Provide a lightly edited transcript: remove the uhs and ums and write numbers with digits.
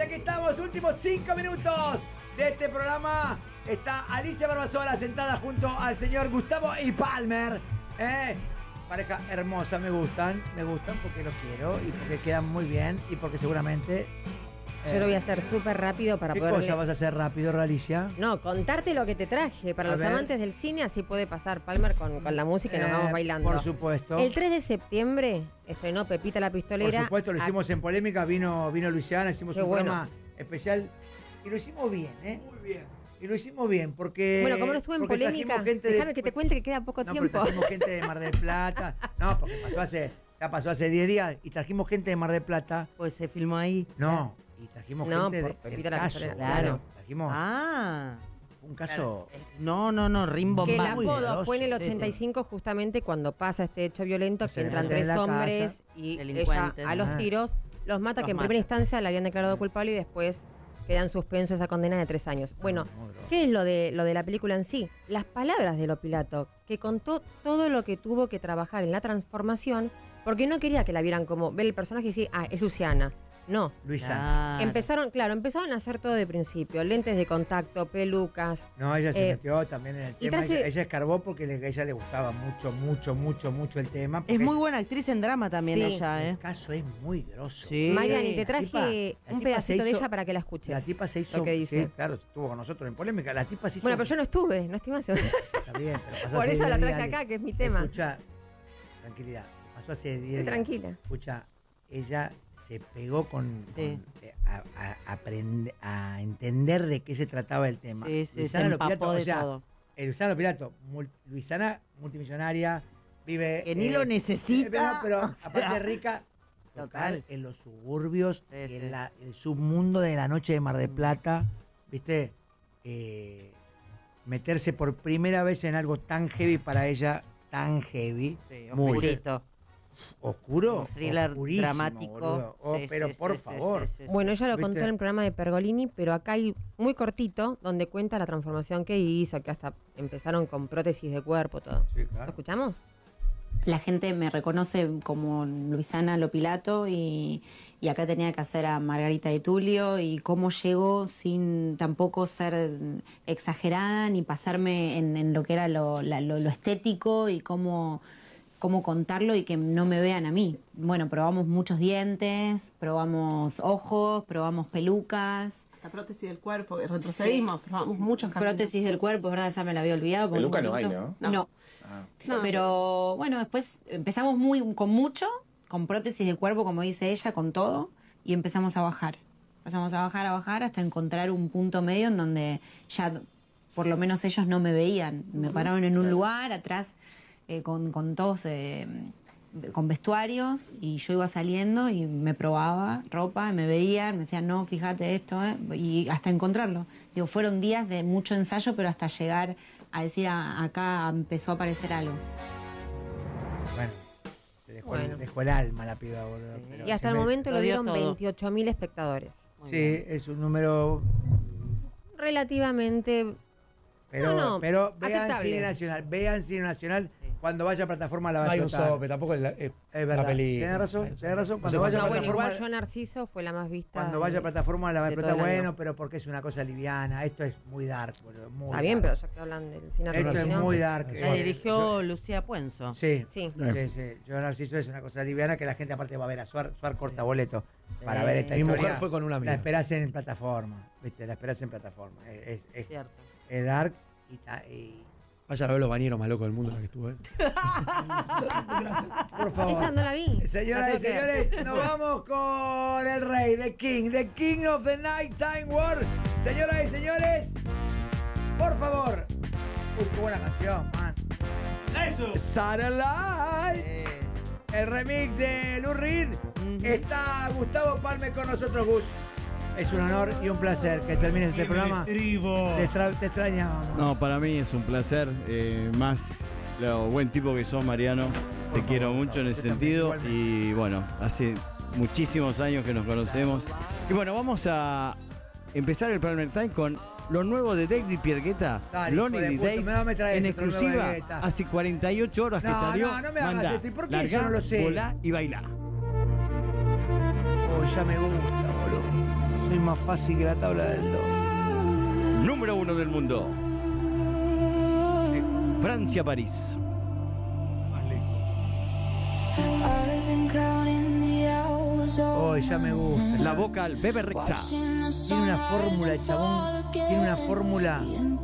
aquí estamos, últimos 5 minutos de este programa. Está Alicia Barbasola sentada junto al señor Gustavo y Palmer. Pareja hermosa, me gustan porque los quiero y porque quedan muy bien y porque seguramente... Yo lo voy a hacer súper rápido para poder... ¿Qué cosa vas a hacer rápido, Alicia? No, contarte lo que te traje. Para los amantes del cine, así puede pasar Palmer con la música y nos vamos bailando. Por supuesto. El 3 de septiembre estrenó Pepita la Pistolera. Por supuesto, lo hicimos en Polémica, vino Luisiana, hicimos un programa especial y lo hicimos bien, Muy bien. Y lo hicimos bien porque... Bueno, como no estuve en Polémica, déjame que te cuente que queda poco tiempo. Pero trajimos gente de Mar del Plata. No, porque ya pasó hace 10 días y trajimos gente de Mar del Plata. Pues se filmó ahí. No, y trajimos gente del caso. Claro. Trajimos un caso... No, rimbombante. Que el apodo fue en el 85 justamente cuando pasa este hecho violento, que entran 3 hombres y ella a los tiros los mata, que en primera instancia la habían declarado culpable y después queda en suspenso esa condena de 3 años. Bueno, ¿qué es lo de la película en sí? Las palabras de Lo Pilato, que contó todo lo que tuvo que trabajar en la transformación, porque no quería que la vieran como, ver el personaje y decir, es Luciana. No. Luisana. Empezaron a hacer todo de principio. Lentes de contacto, pelucas. No, ella se metió también en el tema. Ella escarbó porque a ella le gustaba mucho el tema. Es muy buena actriz en drama también ella, El caso es muy grosso. Sí. Marian, y te traje un pedacito de ella para que la escuches. La tipa se hizo... Lo que dice. Sí, claro, estuvo con nosotros en Polémica. La tipa se hizo... Bueno, pero yo no estuve más. Está bien, pero pasó por hace eso la 10 traje días. acá, que es mi tema. Escucha, tranquilidad. Pasó hace 10 días. Tranquila. Escucha, ella se pegó a entender de qué se trataba el tema. Sí, Luisana se empapó de todo. Luisana Lo Pilato, Luisana multimillonaria, vive... Que ni lo necesita. Pero aparte rica, total, en los suburbios, en el submundo de la noche de Mar del Plata, ¿viste? Meterse por primera vez en algo tan heavy para ella, tan heavy. Sí, oscurito. Oscuro, un thriller dramático. Pero por favor. Bueno, ella lo contó en el programa de Pergolini, pero acá hay muy cortito donde cuenta la transformación que hizo, que hasta empezaron con prótesis de cuerpo, todo. Sí, claro. ¿Lo escuchamos? La gente me reconoce como Luisana Lo Pilato y acá tenía que hacer a Margarita de Tulio y cómo llego sin tampoco ser exagerada ni pasarme en lo que era lo estético y cómo contarlo y que no me vean a mí. Bueno, probamos muchos dientes, probamos ojos, probamos pelucas. La prótesis del cuerpo, que retrocedimos, probamos muchos cambios. Prótesis del cuerpo, ¿verdad? Esa me la había olvidado. Peluca no hay, ¿no? No. Pero bueno, después empezamos con prótesis del cuerpo, como dice ella, con todo, y empezamos a bajar. Empezamos a bajar hasta encontrar un punto medio en donde ya por lo menos ellos no me veían. Me pararon en un lugar atrás con todos con vestuarios y yo iba saliendo y me probaba ropa, me veían, me decían, no, fíjate esto, y hasta encontrarlo. Digo, fueron días de mucho ensayo, pero hasta llegar a decir, acá empezó a aparecer algo. Bueno, se dejó el alma la piba, boludo. Y hasta el momento lo dieron 28.000 espectadores. Sí, es un número... relativamente... Pero vean aceptable. Cine Nacional. Cuando vaya a plataforma la va a hay un explotar. sope, tampoco es verdad. la película. Tienes razón. Cuando vaya a plataforma, igual Yo Narciso fue la más vista. Cuando vaya a plataforma la va a explotar. Bueno, pero porque es una cosa liviana. Esto es muy dark, boludo. Está bien, pero ya que hablan del cine Esto argentino. es muy dark. La dirigió Lucía Puenzo. Sí. Yo Narciso es una cosa liviana que la gente aparte va a ver a Suar corta boleto para ver esta historia. Mi mujer fue con una amiga. La esperás en plataforma, ¿viste? La esperás en plataforma. Es dark y Vaya a ver los bañeros más locos del mundo en la que estuve. por favor. Esa no la vi. Señoras y señores, nos vamos con el rey, The King of the Nighttime War. Señoras y señores, por favor. Qué buena canción, man. ¡Eso! Satellite. El remix de Lou Reed. Está Gustavo Palmer con nosotros, Gus. Es un honor y un placer que termines este programa. Te extrañamos. No, para mí es un placer. Más lo buen tipo que sos, Mariano. Te quiero mucho en ese sentido. Y bueno, hace muchísimos años que nos conocemos. Y bueno, vamos a empezar el Palmer Time con lo nuevo de David Piergueta, Lonely Days, en exclusiva. Hace 48 horas que salió. No me hagas esto. ¿Y por qué largá, yo no lo sé? Volá y bailá. Oh, ya me gusta, boludo. Soy más fácil que la tabla del 2. Número 1 del mundo. Francia, París. Más lejos. Oh, ya me gusta. La vocal Bebe Rexha. Tiene una fórmula, el chabón. Tiene una fórmula